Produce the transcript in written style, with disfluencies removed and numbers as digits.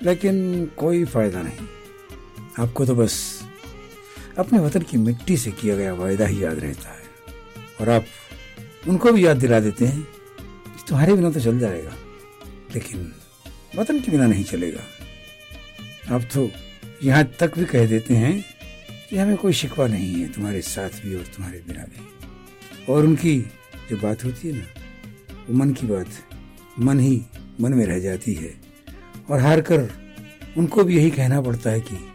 लेकिन कोई फायदा नहीं। आपको तो बस अपने वतन की मिट्टी से किया गया वायदा ही याद रहता है, और आप उनको भी याद दिला देते हैं कि तुम्हारे बिना तो चल जाएगा, लेकिन वतन के बिना नहीं चलेगा। आप तो यहाँ तक भी कह देते हैं कि हमें कोई शिकवा नहीं है तुम्हारे साथ भी और तुम्हारे बिना भी। और उनकी जो बात होती है ना, वो मन की बात मन ही मन में रह जाती है, और हार कर उनको भी यही कहना पड़ता है कि